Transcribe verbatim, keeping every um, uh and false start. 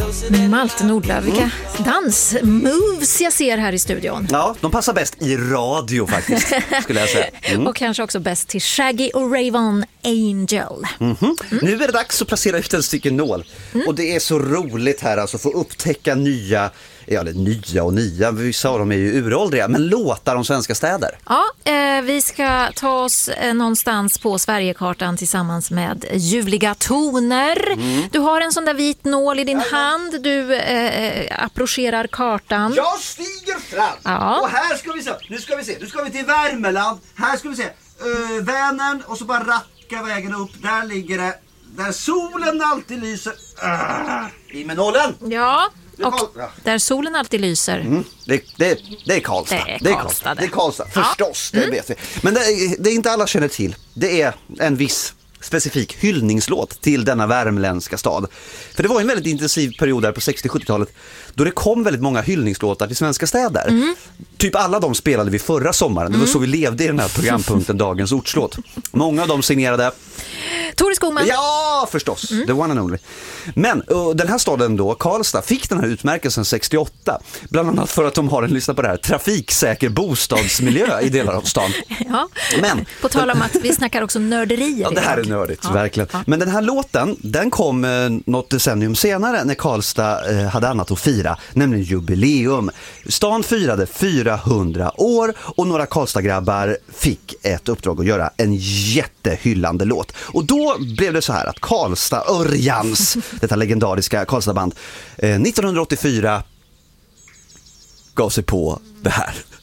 Malte Nordlöf, vilka mm. dansmoves jag ser här i studion. Ja, de passar bäst i radio faktiskt, skulle jag säga. Mm. Och kanske också bäst till Shaggy och Rayvon Angel. Mm-hmm. Mm. Nu är det dags att placera ut en stycken nål. Mm. Och det är så roligt här alltså, att få upptäcka nya, ja, eller nya och nya, vissa av dem är ju uråldriga, men låtar om svenska städer. Ja, eh, vi ska ta oss eh, någonstans på Sverigekartan tillsammans med ljuvliga toner. Mm. Du har en sån där vit nål i din ja, hand, du eh, approcherar kartan. Jag stiger fram, ja. Och här ska vi se, nu ska vi se, nu ska vi till Värmeland, här ska vi se, uh, Vänern och så bara racka vägen upp, där ligger det, där solen alltid lyser, uh, i med nålen. Ja. Och där solen alltid lyser. Mm, det, det, det är Karlstad. Det är Karlstad. Det är Karlstad, det är Karlstad. Förstås, ja. Det vet vi. Men det, det är inte alla känner till. Det är en viss specifik hyllningslåt till denna värmländska stad. För det var en väldigt intensiv period där på sextio-sjuttiotalet då det kom väldigt många hyllningslåtar till svenska städer. Mm. Typ alla de spelade vi förra sommaren. Det var mm. så vi levde i den här programpunkten Dagens Ordslåt. Många av dem signerade Tore Skogman. Ja, förstås. Mm. The one and only. Men uh, den här staden då, Karlstad, fick den här utmärkelsen sextioåtta. Bland annat för att de har en, lyssna på det här, trafiksäker bostadsmiljö i delar av stan. Ja, men på tal om att vi snackar också nörderier. Ja, det här är nördigt, ja. Verkligen. Ja. Men den här låten, den kom eh, något decennium senare när Karlstad eh, hade annat att fira, nämligen jubileum. Stan firade fyrahundra år och några Karlstadgrabbar fick ett uppdrag att göra en jättehyllande låt. Och då blev det så här att Karlstad Örjans, detta legendariska Karlstadband, eh, nittonhundraåttiofyra gav sig på det här.